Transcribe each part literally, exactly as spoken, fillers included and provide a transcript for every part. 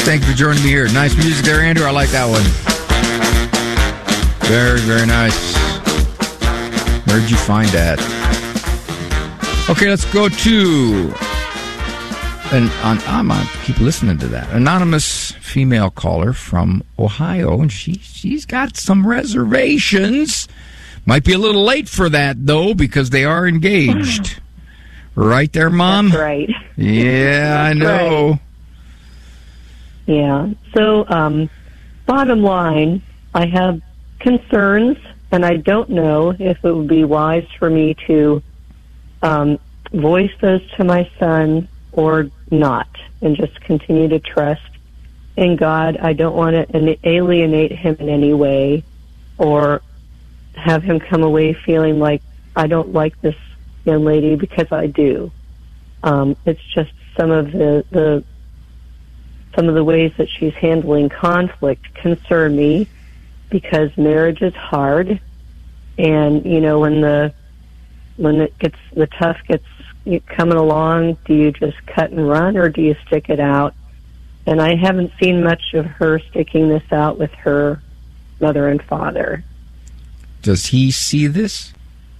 Thank you for joining me here. Nice music there, Andrew. I like that one. Very, very nice. Where'd you find that? Okay, let's go to... And on, I'm gonna keep listening to that. Anonymous female caller from Ohio, and she she's got some reservations. Might be a little late for that though, because they are engaged. Right there, Mom? That's right. Yeah, I know. Right. Yeah. So, um, bottom line, I have concerns, and I don't know if it would be wise for me to um, voice those to my son or not, and just continue to trust in God. I don't want to alienate him in any way or have him come away feeling like I don't like this young lady, because I do. Um, it's just some of the, the some of the ways that she's handling conflict concern me, because marriage is hard, and you know when the when it gets the tough gets coming along, do you just cut and run, or do you stick it out? And I haven't seen much of her sticking this out with her mother and father. Does he see this?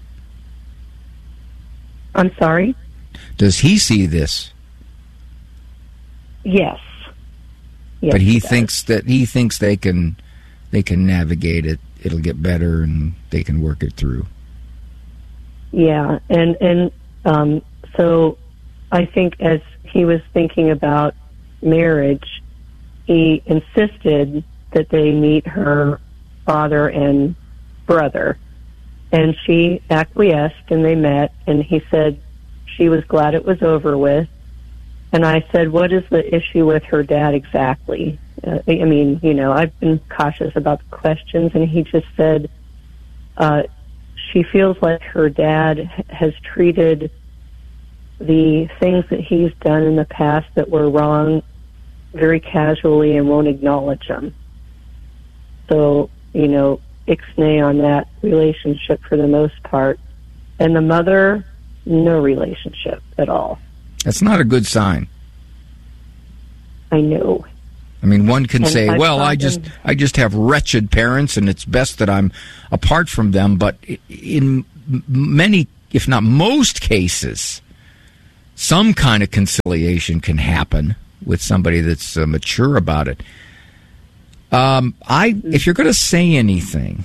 I'm sorry? Does he see this? Yes. Yes, but he, he thinks that he thinks they can they can navigate it. It'll get better, and they can work it through. Yeah, and and um, so I think as he was thinking about marriage, he insisted that they meet her father and brother, and she acquiesced, and they met, and he said she was glad it was over with. And I said, what is the issue with her dad exactly? Uh, I mean, you know, I've been cautious about the questions, and he just said uh, she feels like her dad has treated the things that he's done in the past that were wrong very casually and won't acknowledge them. So, you know, ixnay on that relationship for the most part. And the mother, no relationship at all. That's not a good sign. I know. I mean, one can and say, I've well, I just them. I just have wretched parents, and it's best that I'm apart from them. But in many, if not most cases, some kind of conciliation can happen with somebody that's uh, mature about it. Um, I, if you're going to say anything,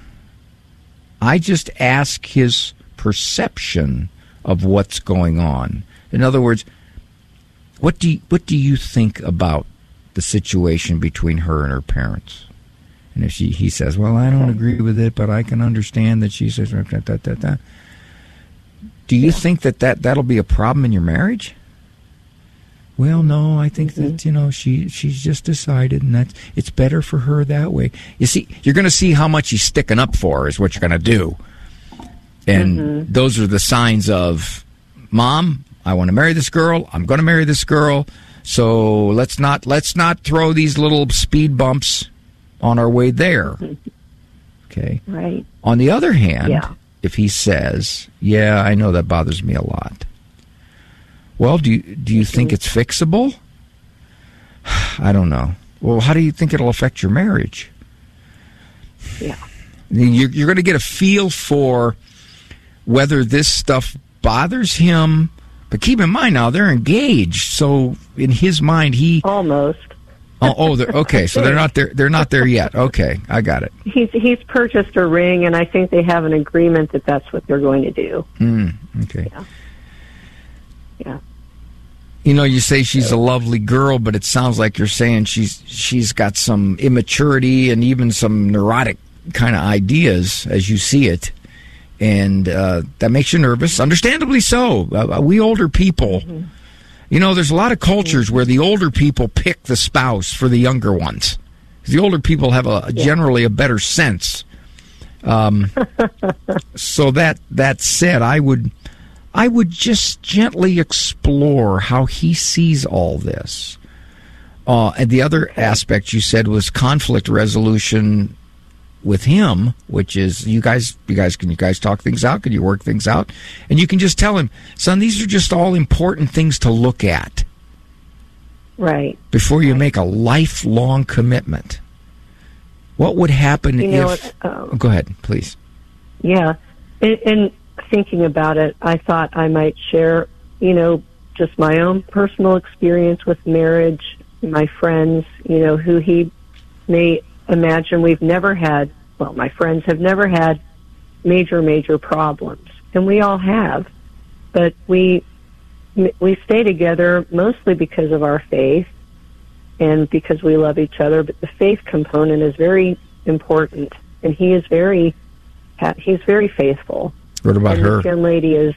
I just ask his perception of what's going on. In other words, what do you, what do you think about the situation between her and her parents? And if she, he says, well, I don't agree with it, but I can understand that she says, da, da, da, da. Do you yeah. think that, that that'll be a problem in your marriage? Well, no, I think mm-hmm. that, you know, she she's just decided, and that it's better for her that way. You see, you're going to see how much he's sticking up for her is what you're going to do. And mm-hmm. those are the signs of, Mom, I want to marry this girl. I'm going to marry this girl. So let's not let's not throw these little speed bumps on our way there. Okay. Right. On the other hand, yeah. if he says, "Yeah, I know that bothers me a lot." Well, do you do you think it's fixable? I don't know. Well, how do you think it'll affect your marriage? Yeah. You're, you're going to get a feel for whether this stuff bothers him. But keep in mind now, they're engaged. So in his mind, he almost. Oh, oh they're, okay. So they're not there. They're not there yet. Okay, I got it. He's he's purchased a ring, and I think they have an agreement that that's what they're going to do. Mm, okay. Yeah. Yeah. You know, you say she's a lovely girl, but it sounds like you're saying she's she's got some immaturity and even some neurotic kind of ideas as you see it. And uh, that makes you nervous, understandably so. Uh, we older people, mm-hmm. you know, there's a lot of cultures mm-hmm. where the older people pick the spouse for the younger ones. The older people have a yeah. generally a better sense. Um, so that that said, I would I would just gently explore how he sees all this. Uh, and the other aspect you said was conflict resolution with him, which is you guys, you guys, can you guys talk things out? Can you work things out? And you can just tell him, son, these are just all important things to look at. Right. Before you make a lifelong commitment. What would happen you know, if... Um, oh, go ahead, please. Yeah. In, in thinking about it, I thought I might share, you know, just my own personal experience with marriage, my friends, you know, who he may imagine we've never had, well, my friends have never had major, major problems. And we all have. But we we stay together mostly because of our faith and because we love each other. But the faith component is very important. And he is very, he's very faithful. What about and her? This young lady is,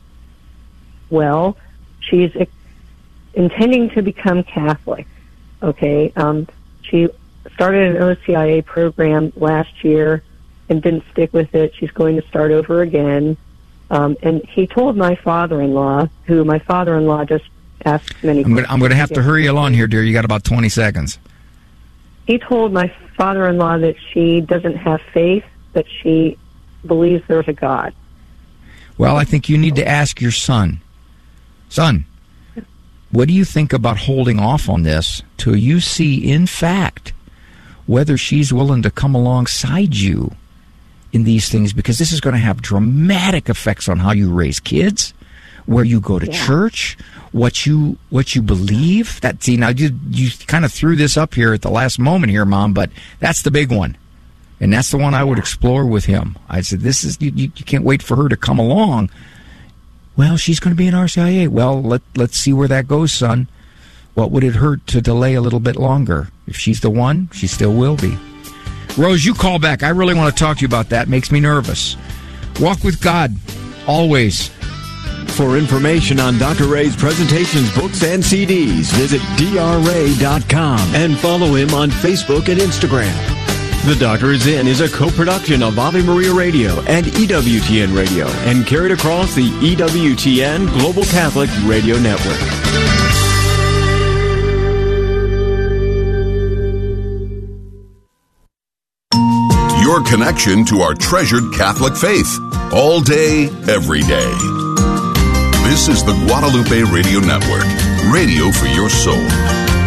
well, she's intending to become Catholic. Okay, um, she started an O C I A program last year and didn't stick with it. She's going to start over again. Um, and he told my father-in-law, who my father-in-law just asked many I'm questions. I'm going to have to hurry along here, dear. You got about twenty seconds. He told my father-in-law that she doesn't have faith, that she believes there's a God. Well, I think you need to ask your son. Son, what do you think about holding off on this till you see, in fact, whether she's willing to come alongside you in these things? Because this is going to have dramatic effects on how you raise kids, where you go to yeah. church, what you what you believe. That see now you you kind of threw this up here at the last moment here, Mom, but that's the big one, and that's the one I would explore with him. I said, this is you, you can't wait for her to come along. Well, she's going to be in R C I A. Well, let let's see where that goes, son. What would it hurt to delay a little bit longer? If she's the one, she still will be. Rose, you call back. I really want to talk to you about that. Makes me nervous. Walk with God, always. For information on Doctor Ray's presentations, books, and C Ds, visit D R ray dot com and follow him on Facebook and Instagram. The Doctor Is In is a co-production of Ave Maria Radio and E W T N Radio and carried across the E W T N Global Catholic Radio Network. Your connection to our treasured Catholic faith, all day, every day. This is the Guadalupe Radio Network, radio for your soul.